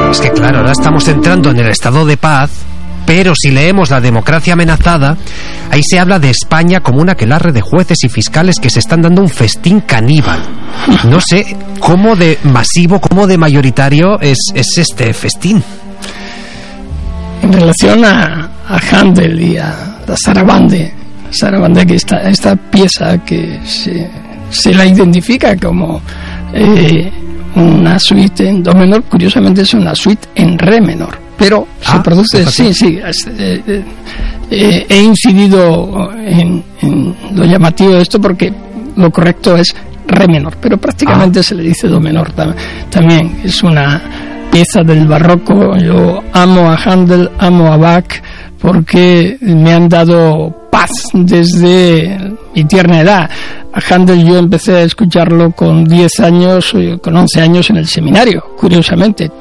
Es que claro, ahora estamos entrando en el estado de paz, pero si leemos La democracia amenazada, ahí se habla de España como un aquelarre de jueces y fiscales que se están dando un festín caníbal. No sé cómo de masivo, cómo de mayoritario es este festín. En relación a Händel y a Sarabande, que esta pieza que se la identifica como una suite en do menor, curiosamente es una suite en re menor, pero se produce, he incidido en lo llamativo de esto porque lo correcto es re menor, pero prácticamente se le dice do menor también. Es una pieza del barroco. Yo amo a Händel, amo a Bach, porque me han dado paz desde mi tierna edad. A Händel yo empecé a escucharlo con 10 años, con 11 años en el seminario, curiosamente.